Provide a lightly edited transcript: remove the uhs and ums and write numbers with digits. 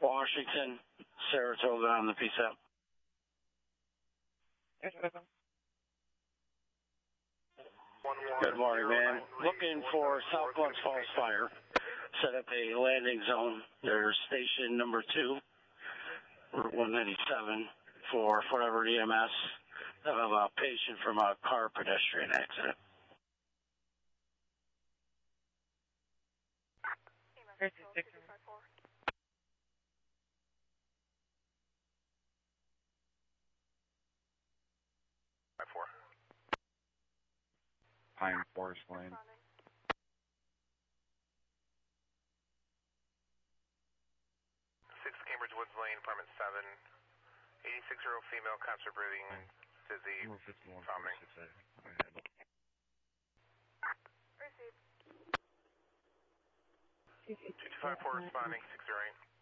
Washington, Saratoga on the PSAP. Good morning, man. Looking for South Glens Falls Fire. Set up a landing zone. There's station number 2, Route 197, for Fort Edward EMS. They have a patient from a car pedestrian accident. Pine Forest Lane. 6 Cambridge Woods Lane, apartment 7. 86-year-old female, concert breathing, dizzy, vomiting. Received. 254 responding, 608.